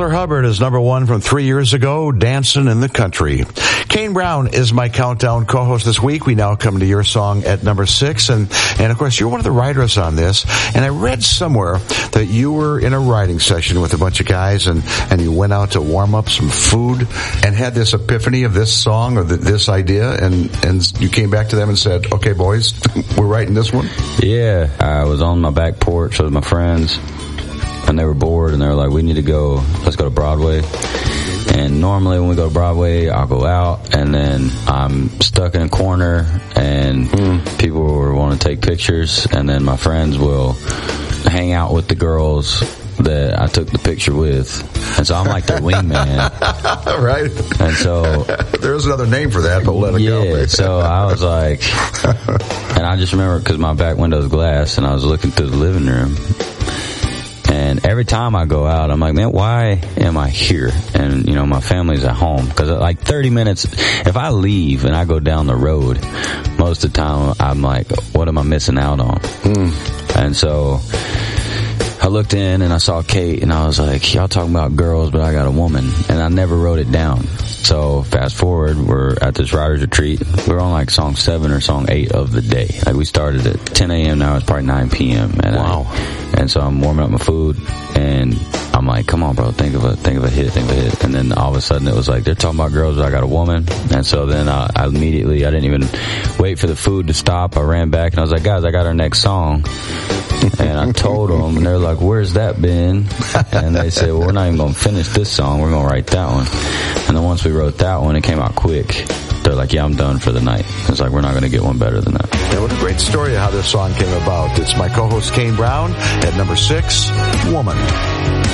Tyler Hubbard is number one from 3 years ago, Dancing in the Country. Kane Brown is my countdown co-host this week. We now come to your song at number 6. And of course, you're one of the writers on this. And I read somewhere that you were in a writing session with a bunch of guys and you went out to warm up some food and had this epiphany of this song or this idea. And you came back to them and said, okay, boys, we're writing this one. Yeah. I was on my back porch with my friends. And they were bored, and they were like, let's go to Broadway. And normally when we go to Broadway, I'll go out, and then I'm stuck in a corner, and people will want to take pictures, and then my friends will hang out with the girls that I took the picture with. And so I'm like their wingman. Right. And so... There's another name for that, but let it go. Yeah, so I was like... And I just remember, because my back window's glass, and I was looking through the living room. And every time I go out, I'm like, man, why am I here? And, my family's at home. Because like 30 minutes, if I leave and I go down the road, most of the time I'm like, what am I missing out on? And so I looked in and I saw Kate and I was like, y'all talking about girls, but I got a woman. And I never wrote it down. So fast forward, we're at this writer's retreat. We're on like song 7 or song 8 of the day. Like we started at 10 a.m. Now it's probably 9 p.m. And wow. And so I'm warming up my food and I'm like, come on, bro, think of a hit. And then all of a sudden it was like, they're talking about girls, but I got a woman. And so then I immediately, I didn't even wait for the food to stop. I ran back and I was like, guys, I got our next song. And I told them, and they're like, where's that been? And they said, well, we're not even going to finish this song. We're going to write that one. And then once we wrote that one, it came out quick. They're like, yeah, I'm done for the night. It's like, we're not going to get one better than that. Yeah, what a great story of how this song came about. It's my co-host Kane Brown at number 6, Woman.